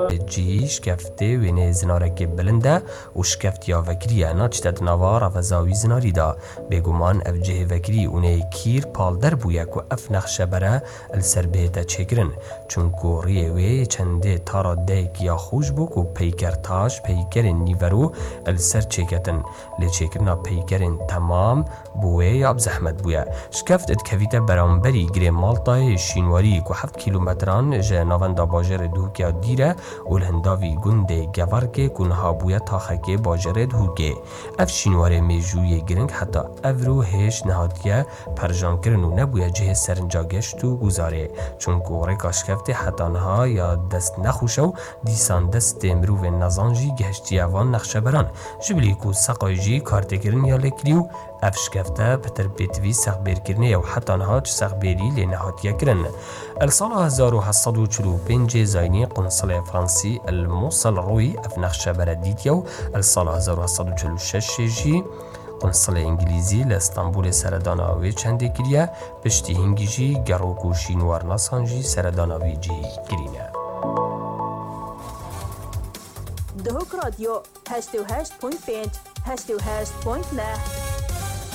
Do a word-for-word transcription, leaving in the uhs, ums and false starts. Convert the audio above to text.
جی شکفته و نه زناره که بلنده و شکفت یا وکریه ناچتت نوا رفزاوی زناری دا بگومان اف جه وکری اونه کیر پالدر بویا که اف نخشه بره السر بهتا چکرن چونکو ریوه چنده تارا دیک یا خوش بو که پیکر تاش پیکر نیورو السر چکتن لی چکرنا پیکرین تمام بوه یا بزحمت بویا شکفت اتکویتا برانبری گره مالتای شینواری که هفت کیلومتران جه نواندا باجر دوکیا دیره و الهنداوی گنده گوارگه کنها بویا تاخکه باجر دوکه اف شینواره میجوی گرنگ حتی افرو هش نهاتیه پرجان کرن و نبویا جه سرنجاگشت و گزاره چون گوره کاشکفته حتی نها یا دست نخوشو دیسان دست مروف نزانجی گهشتی اوان نخشه بران جبلی کو سقایجی کارتگرن یا لکریو افشکفته پتر بیتوی سخبیرکرنه و حتی نها چه سخبیری لنهاتیه کرن السال هزار و هشتصد و چهل و پنج زاینی قنصل فرانسی الموصل روی اف نخشه بردیدیو السال هزار و هشتصد و چهل و شش جی قنصل انگلیزی لستانبول سرداناوی چنده کریه پشتی هنگی جی گروک و شینوار ناسان جی سرداناوی جی گرینه دهوک رادیو هشت و هشت پوینت پنج هشت و هشت پوینت نه